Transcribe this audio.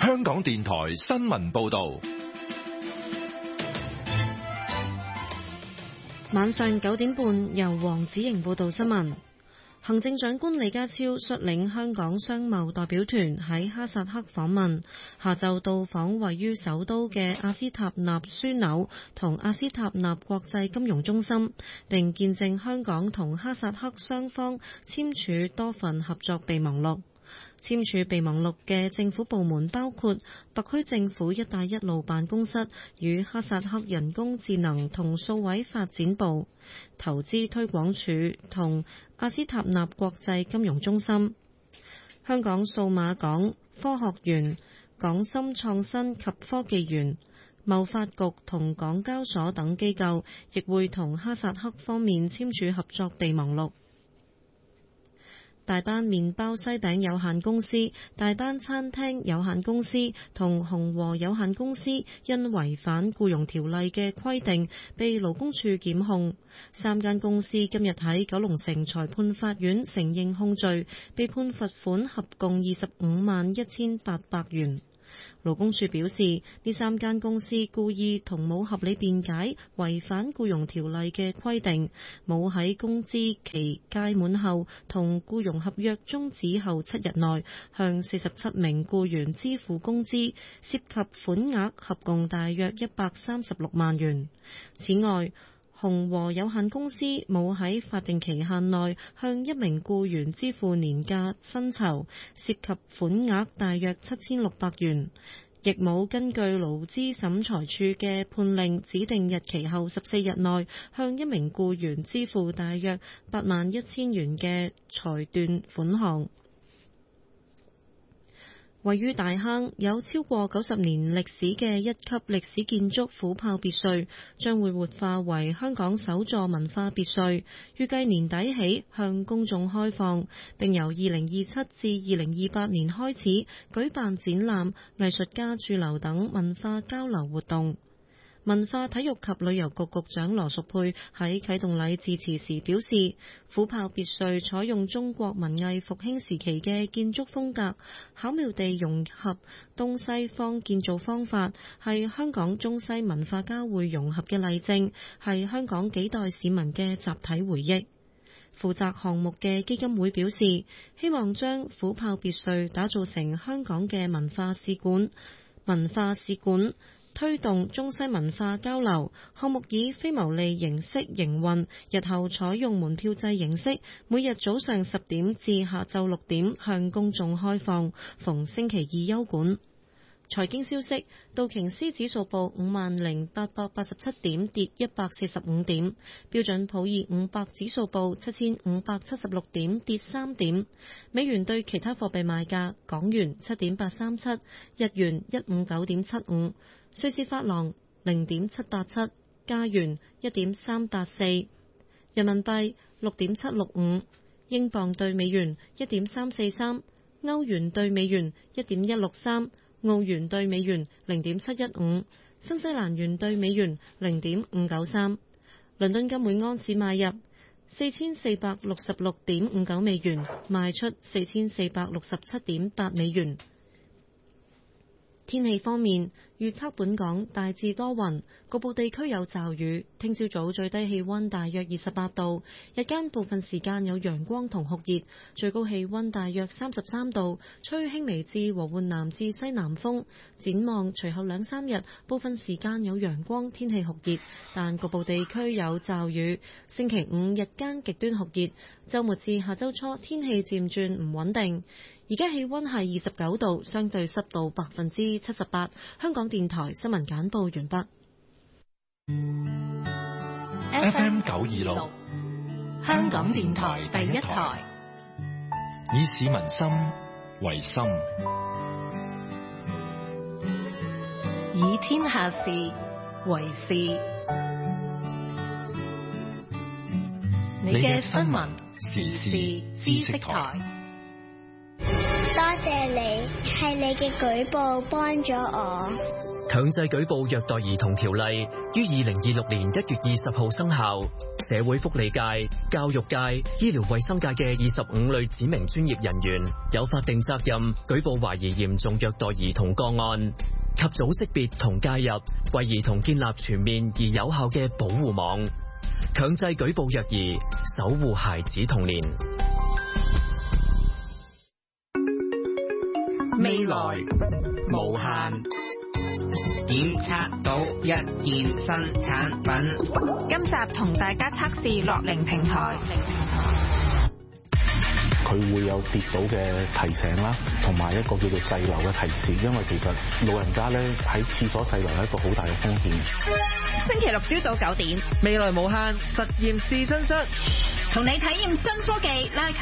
香港電台新聞報道。 晚上9點半，由黃子瑩報道新聞。行政長官李家超率領香港商貿代表團喺哈薩克訪問，下晝到訪位於首都嘅阿斯塔納樞紐同阿斯塔納國際金融中心，並見證香港同哈薩克雙方簽署多份合作備忘錄。簽署備忘錄嘅政府部門包括特區政府一帶一路辦公室與哈薩克人工智能同數位發展部、投資推廣署同阿斯塔納國際金融中心。香港數碼港、科學園、港深創新及科技園、貿發局同港交所等機構亦會同哈薩克方面簽署合作備忘錄。大班麵包西餅有限公司、大班餐廳有限公司同紅和有限公司因違反僱傭條例嘅規定，被勞工處檢控。3間公司今日喺九龍城裁判法院承認控罪，被判罰款合共251800元。勞工處表示，呢3間公司故意同冇合理辯解，違反僱傭條例嘅規定，冇喺工資期屆滿後同僱傭合約終止後7日內向47名僱員支付工資，涉及款額合共大約136萬元。此外，紅和有限公司冇喺法定期限內向一名僱員支付年假薪酬，涉及款額大約7600元，亦冇根據勞資審裁處嘅判令指定日期後14日內向一名僱員支付大約81000元嘅裁斷款項。位於大坑有超過90年歷史嘅1級歷史建築虎豹別墅將會活化為香港首座文化別墅，預計年底起向公眾開放，並由2027至2028年開始舉辦展覽、藝術家駐留等文化交流活動。文化體育及旅遊局局長羅淑佩喺啟動禮致辭時表示，虎豹別墅採用中國文藝復興時期嘅建築風格，巧妙地融合東西方建造方法，係香港中西文化交匯融合嘅例證，係香港幾代市民嘅集體回憶。負責項目嘅基金會表示，希望將虎豹別墅打造成香港嘅文化使館，推動中西文化交流。項目以非牟利形式營運，日後採用門票制形式，每日早上10點至下晝6點向公眾開放，逢星期二休館。財經消息，道瓊斯指數報50887點，跌145點；標準普爾500指數報7576點，跌3點。美元對其他貨幣賣價：港元7.837，日元159.75，瑞士法郎0.787，加元1.384，人民幣6.765，英鎊對美元1.343，歐元對美元1.163。澳元對美元0.715，新西蘭元對美元0.593。倫敦金每盎司買入4466.59美元，賣出4467.8美元。天氣方面，預測本港大致多雲，局部地區有驟雨。聽朝早最低氣溫大約28度，日間部分時間有陽光同酷熱，最高氣溫大約33度，吹輕微至和緩南至西南風。展望隨後2-3日，部分時間有陽光，天氣酷熱，但局部地區有驟雨。星期五日間極端酷熱，週末至下週初天氣漸轉唔穩定。而家氣溫係29度，相對濕度78%。香港電台新聞簡報完畢。 FM 926， 香港電台第一台， 以市民心為心， 以天下事為事。你嘅新聞時事知識台。 多謝你，係你嘅舉報幫咗我。 強制舉報虐待兒童條例於2026年1月20號生效，社會福利界、教育界、醫療衛生界嘅25類指明專業人員有法定責任舉報懷疑嚴重虐待兒童個案，及早識別同介入，為兒童建立全面而有效嘅保護網，強制舉報虐兒，守護孩子童年。 未來無限，檢測到一件新產品。 今集同大家測試樂齡平台。 佢會有跌倒嘅提醒啦，同埋一個叫做滯留嘅提示，因為其實老人家咧喺廁所滯留係一個好大嘅風險。 星期六朝早9點， 未來無限實驗試身室， 同你體驗新科技拉近